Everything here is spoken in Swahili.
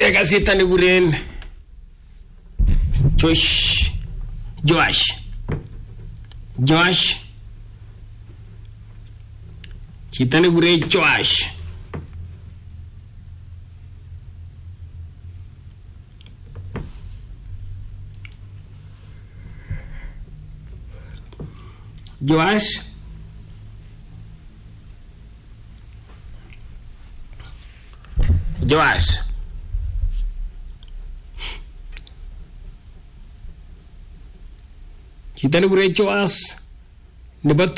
Kasita ni guren Josh Chita ni guren Josh Kita ni gure Joas.